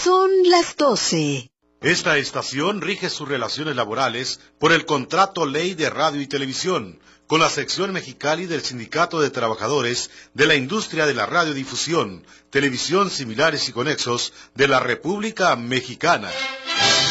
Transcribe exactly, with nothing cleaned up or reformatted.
Son las doce. Esta estación rige sus relaciones laborales por el Contrato Ley de Radio y Televisión, con la sección Mexicali del Sindicato de Trabajadores de la Industria de la Radiodifusión, Televisión Similares y Conexos de la República Mexicana.